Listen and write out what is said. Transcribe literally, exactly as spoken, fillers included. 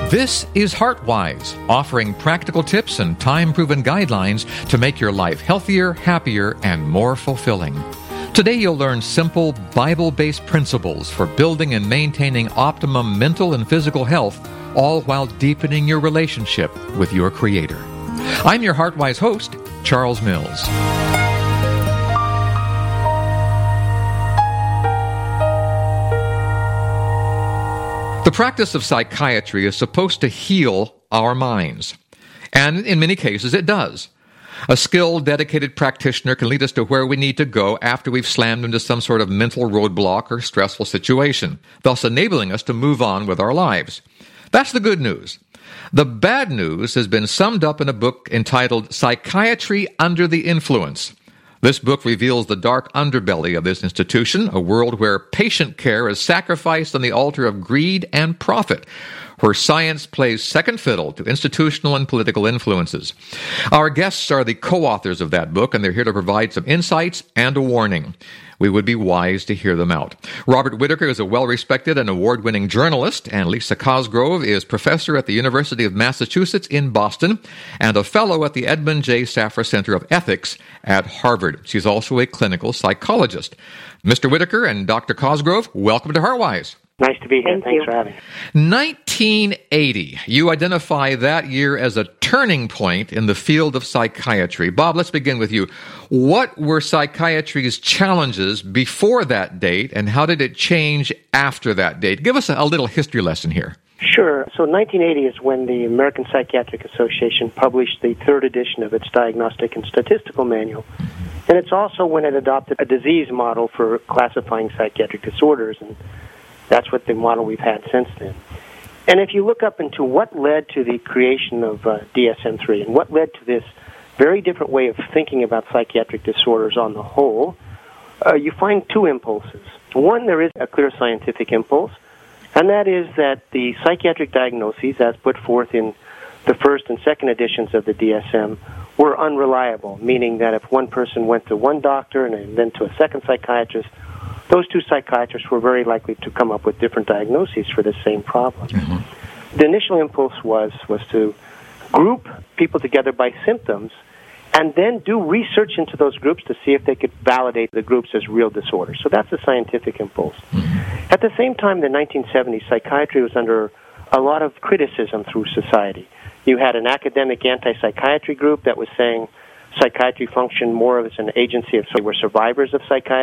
This is HeartWise, offering practical tips and time-proven guidelines to make your life healthier, happier, and more fulfilling. Today you'll learn simple, Bible-based principles for building and maintaining optimum mental and physical health, all while deepening your relationship with your Creator. I'm your HeartWise host, Charles Mills. The practice of psychiatry is supposed to heal our minds, and in many cases it does. A skilled, dedicated practitioner can lead us to where we need to go after we've slammed into some sort of mental roadblock or stressful situation, thus enabling us to move on with our lives. That's the good news. The bad news has been summed up in a book entitled Psychiatry Under the Influence. This book reveals the dark underbelly of this institution, a world where patient care is sacrificed on the altar of greed and profit, where science plays second fiddle to institutional and political influences. Our guests are the co-authors of that book, and they're here to provide some insights and a warning. We would be wise to hear them out. Robert Whitaker is a well-respected and award-winning journalist, and Lisa Cosgrove is professor at the University of Massachusetts in Boston and a fellow at the Edmund J. Safra Center of Ethics at Harvard. She's also a clinical psychologist. Mister Whitaker and Doctor Cosgrove, welcome to HeartWise. Nice to be here. Thank Thanks you. for having me. nineteen eighty. You identify that year as a turning point in the field of psychiatry. Bob, let's begin with you. What were psychiatry's challenges before that date, and how did it change after that date? Give us a, a little history lesson here. Sure. So nineteen eighty is when the American Psychiatric Association published the third edition of its Diagnostic and Statistical Manual. And it's also when it adopted a disease model for classifying psychiatric disorders, and that's what the model we've had since then. And if you look up into what led to the creation of uh, D S M three and what led to this very different way of thinking about psychiatric disorders on the whole, uh, you find two impulses. One, there is a clear scientific impulse, and that is that the psychiatric diagnoses as put forth in the first and second editions of the D S M were unreliable, meaning that if one person went to one doctor and then to a second psychiatrist, those two psychiatrists were very likely to come up with different diagnoses for the same problem. Mm-hmm. The initial impulse was was to group people together by symptoms and then do research into those groups to see if they could validate the groups as real disorders. So that's the scientific impulse. Mm-hmm. At the same time, in the nineteen seventies, psychiatry was under a lot of criticism through society. You had an academic anti-psychiatry group that was saying psychiatry functioned more as an agency of so were survivors of psychiatry.